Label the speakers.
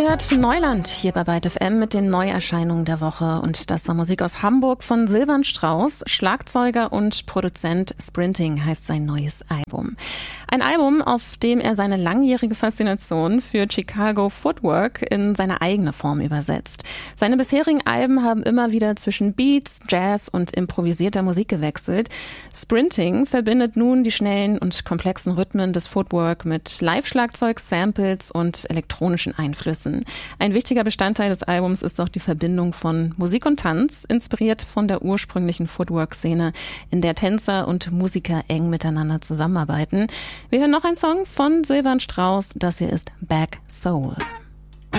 Speaker 1: Ihr hört Neuland hier bei Byte FM mit den Neuerscheinungen der Woche. Und das war Musik aus Hamburg von Silvan Strauss. Schlagzeuger und Produzent. Sprinting heißt sein neues Album. Ein Album, auf dem er seine langjährige Faszination für Chicago Footwork in seine eigene Form übersetzt. Seine bisherigen Alben haben immer wieder zwischen Beats, Jazz und improvisierter Musik gewechselt. Sprinting verbindet nun die schnellen und komplexen Rhythmen des Footwork mit Live-Schlagzeug, Samples und elektronischen Einflüssen. Ein wichtiger Bestandteil des Albums ist auch die Verbindung von Musik und Tanz, inspiriert von der ursprünglichen Footwork-Szene, in der Tänzer und Musiker eng miteinander zusammenarbeiten. Wir hören noch einen Song von Silvan Strauss, das hier ist Back Soul.